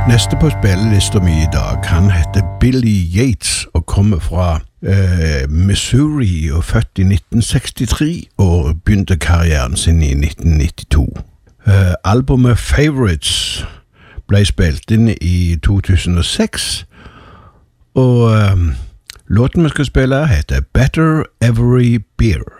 Neste på spillelista mi I dag, han heter Billy Yates og kommer fra Missouri og født I 1963 og begynte karrieren sin I 1992. Albumet Favorites ble spilt inn I 2006 og låten vi skal spille heter Better Every Beer.